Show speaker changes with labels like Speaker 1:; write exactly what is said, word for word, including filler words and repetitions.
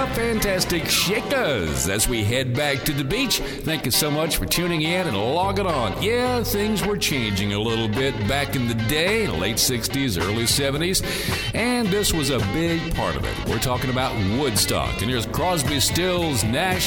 Speaker 1: fantastic Shakers as we head back to the beach. Thank you so much for tuning in and logging on. Yeah, things were changing a little bit back in the day, late sixties, early seventies, and this was a big part of it. We're talking about Woodstock, and here's Crosby, Stills, Nash,